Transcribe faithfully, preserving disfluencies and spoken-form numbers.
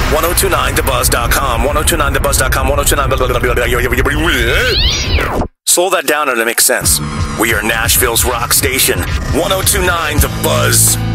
ten two nine the buzz dot com. ten two nine the buzz dot com. ten two nine. Slow that down and it makes sense. We are Nashville's rock station. ten two nine The Buzz.